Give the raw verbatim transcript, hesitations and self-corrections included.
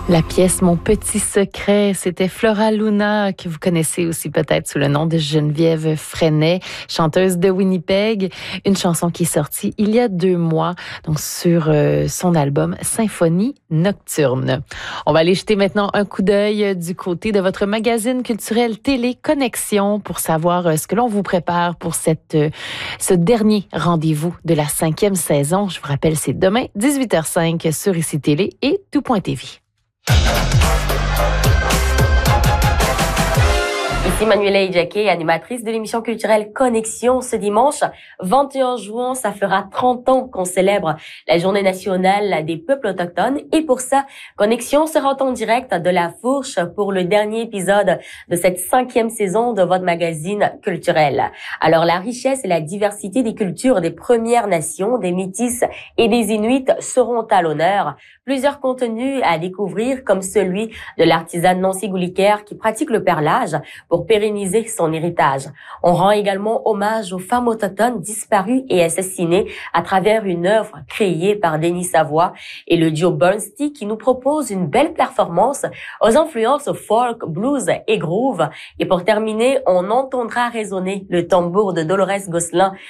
La pièce Mon petit secret, c'était Flora Luna, que vous connaissez aussi peut-être sous le nom de Geneviève Freinet, chanteuse de Winnipeg. Une chanson qui est sortie il y a deux mois, donc sur euh, son album Symphonie Nocturne. On va aller jeter maintenant un coup d'œil du côté de votre magazine culturel Télé Connexion pour savoir euh, ce que l'on vous prépare pour cette, euh, ce dernier rendez-vous de la cinquième saison. Je vous rappelle, c'est demain, dix-huit heures cinq sur Ici Télé et tout point T V. Ici Manuela Ejaké, animatrice de l'émission culturelle Connexion. Ce dimanche, vingt et un juin, ça fera trente ans qu'on célèbre la Journée nationale des peuples autochtones. Et pour ça, Connexion sera en direct de la Fourche pour le dernier épisode de cette cinquième saison de votre magazine culturel. Alors, la richesse et la diversité des cultures des Premières Nations, des Métis et des Inuits seront à l'honneur. Plusieurs contenus à découvrir, comme celui de l'artisane Nancy Gouliker qui pratique le perlage pour pérenniser son héritage. On rend également hommage aux femmes autochtones disparues et assassinées à travers une œuvre créée par Denis Savoie et le duo Bernstein qui nous propose une belle performance aux influences folk, blues et groove. Et pour terminer, on entendra résonner le tambour de Dolores Gosselin